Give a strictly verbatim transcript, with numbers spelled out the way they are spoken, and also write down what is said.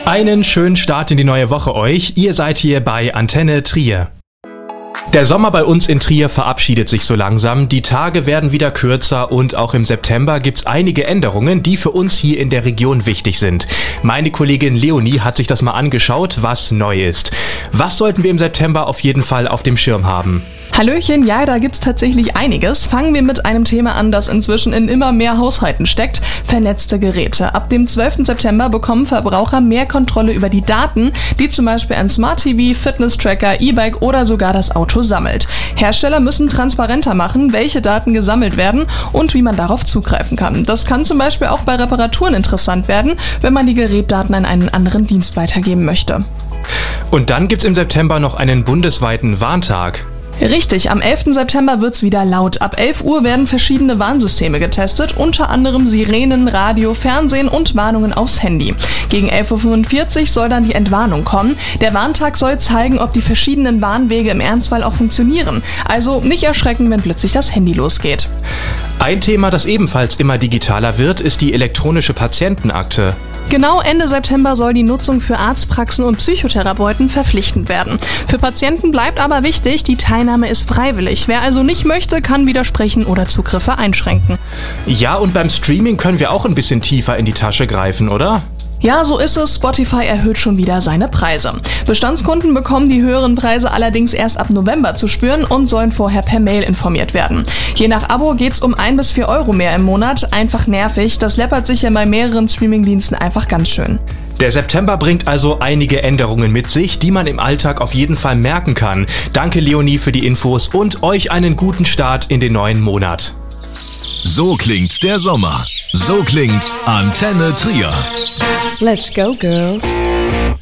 Einen schönen Start in die neue Woche euch. Ihr seid hier bei Antenne Trier. Der Sommer bei uns in Trier verabschiedet sich so langsam. Die Tage werden wieder kürzer und auch im September gibt's einige Änderungen, die für uns hier in der Region wichtig sind. Meine Kollegin Leonie hat sich das mal angeschaut, was neu ist. Was sollten wir im September auf jeden Fall auf dem Schirm haben? Hallöchen, ja, da gibt's tatsächlich einiges. Fangen wir mit einem Thema an, das inzwischen in immer mehr Haushalten steckt: vernetzte Geräte. Ab dem zwölften September bekommen Verbraucher mehr Kontrolle über die Daten, die zum Beispiel ein Smart T V, Fitness-Tracker, E-Bike oder sogar das Auto sammelt. Hersteller müssen transparenter machen, welche Daten gesammelt werden und wie man darauf zugreifen kann. Das kann zum Beispiel auch bei Reparaturen interessant werden, wenn man die Gerätdaten an einen anderen Dienst weitergeben möchte. Und dann gibt's im September noch einen bundesweiten Warntag. Richtig, am elften September wird's wieder laut. Ab elf Uhr werden verschiedene Warnsysteme getestet, unter anderem Sirenen, Radio, Fernsehen und Warnungen aufs Handy. Gegen elf Uhr fünfundvierzig soll dann die Entwarnung kommen. Der Warntag soll zeigen, ob die verschiedenen Warnwege im Ernstfall auch funktionieren. Also nicht erschrecken, wenn plötzlich das Handy losgeht. Ein Thema, das ebenfalls immer digitaler wird, ist die elektronische Patientenakte. Genau Ende September soll die Nutzung für Arztpraxen und Psychotherapeuten verpflichtend werden. Für Patienten bleibt aber wichtig, die Teilnahme ist freiwillig. Wer also nicht möchte, kann widersprechen oder Zugriffe einschränken. Ja, und beim Streaming können wir auch ein bisschen tiefer in die Tasche greifen, oder? Ja, so ist es. Spotify erhöht schon wieder seine Preise. Bestandskunden bekommen die höheren Preise allerdings erst ab November zu spüren und sollen vorher per Mail informiert werden. Je nach Abo geht's um ein bis vier Euro mehr im Monat. Einfach nervig. Das läppert sich ja bei mehreren Streamingdiensten einfach ganz schön. Der September bringt also einige Änderungen mit sich, die man im Alltag auf jeden Fall merken kann. Danke Leonie für die Infos und euch einen guten Start in den neuen Monat. So klingt der Sommer. So klingt Antenne Trier. Let's go, girls.